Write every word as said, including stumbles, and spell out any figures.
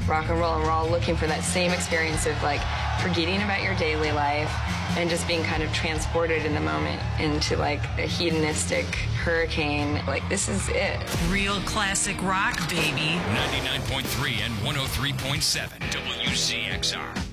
rock and roll, and we're all looking for that same experience of like forgetting about your daily life and just being kind of transported in the moment into like a hedonistic hurricane. Like, this is it. Real classic rock, baby. ninety-nine point three and one oh three point seven W C X R.